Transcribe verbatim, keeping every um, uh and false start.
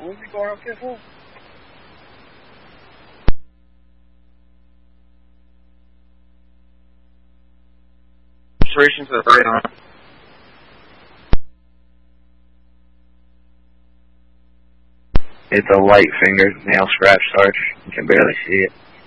What is he going up here for? Restoration to the right arm. It's a light fingernail scratch, Sarge. You can barely see it.